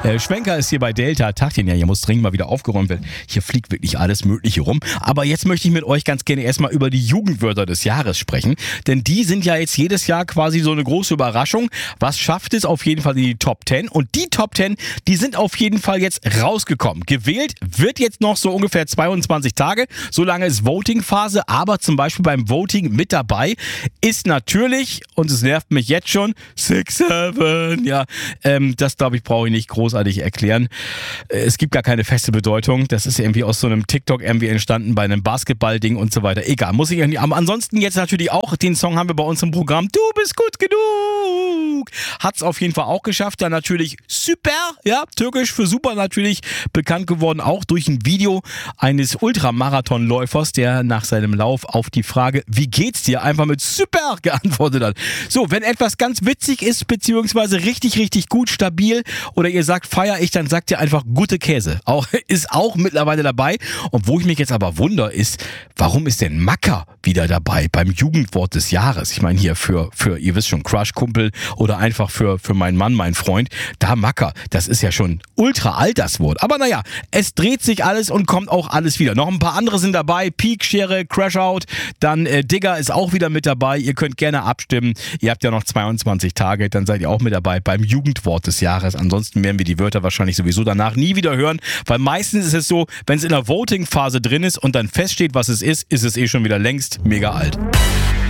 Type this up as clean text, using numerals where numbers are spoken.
Schwenker ist hier bei Delta. Tag den ja, hier muss dringend mal wieder aufgeräumt werden. Hier fliegt wirklich alles Mögliche rum. Aber jetzt möchte ich mit euch ganz gerne erstmal über die Jugendwörter des Jahres sprechen. Denn die sind ja jetzt jedes Jahr quasi so eine große Überraschung. Was schafft es auf jeden Fall in die Top 10? Und die Top 10, die sind auf jeden Fall jetzt rausgekommen. Gewählt wird jetzt noch so ungefähr 22 Tage. So lange ist Voting-Phase. Aber zum Beispiel beim Voting mit dabei ist natürlich, und es nervt mich jetzt schon, 6-7. Ja, das glaube ich brauche ich nicht großartig erklären. Es gibt gar keine feste Bedeutung. Das ist irgendwie aus so einem TikTok irgendwie entstanden bei einem Basketball-Ding und so weiter. Egal, muss ich ja nicht. Aber ansonsten jetzt natürlich auch, den Song haben wir bei uns im Programm. Du bist gut genug. Hat's auf jeden Fall auch geschafft. Dann natürlich super, ja, türkisch für super natürlich bekannt geworden, auch durch ein Video eines Ultramarathonläufers, der nach seinem Lauf auf die Frage, wie geht's dir, einfach mit super geantwortet hat. So, wenn etwas ganz witzig ist, beziehungsweise richtig, richtig gut, stabil, oder ihr sagt, feier ich, dann sagt ihr einfach gute Käse. Ist auch mittlerweile dabei. Und wo ich mich jetzt aber wundere, ist, warum ist denn Macker wieder dabei beim Jugendwort des Jahres? Ich meine hier für ihr wisst schon, Crush-Kumpel oder einfach für meinen Mann, meinen Freund. Da Macker, das ist ja schon ultra alt, das Wort. Aber naja, es dreht sich alles und kommt auch alles wieder. Noch ein paar andere sind dabei. Peak, Schere, Crash-Out. Dann Digger ist auch wieder mit dabei. Ihr könnt gerne abstimmen. Ihr habt ja noch 22 Tage, dann seid ihr auch mit dabei beim Jugendwort des Jahres. Ansonsten werden wir die Wörter wahrscheinlich sowieso danach nie wieder hören, weil meistens ist es so, wenn es in der Voting-Phase drin ist und dann feststeht, was es ist es eh schon wieder längst mega alt.